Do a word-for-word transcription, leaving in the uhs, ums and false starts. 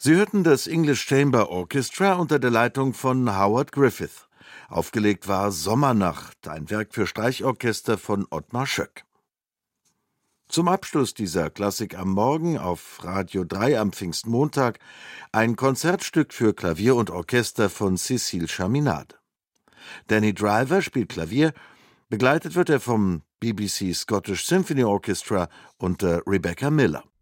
Sie hörten das English Chamber Orchestra unter der Leitung von Howard Griffith. Aufgelegt war Sommernacht, ein Werk für Streichorchester von Ottmar Schöck. Zum Abschluss dieser Klassik am Morgen auf Radio drei am Pfingstmontag ein Konzertstück für Klavier und Orchester von Cécile Chaminade. Danny Driver spielt Klavier, begleitet wird er vom B B C Scottish Symphony Orchestra unter Rebecca Miller.